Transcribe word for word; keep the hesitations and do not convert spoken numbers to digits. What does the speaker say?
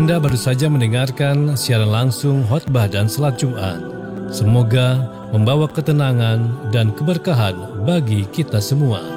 Anda baru saja mendengarkan siaran langsung khotbah dan salat Jumat. Semoga membawa ketenangan dan keberkahan bagi kita semua.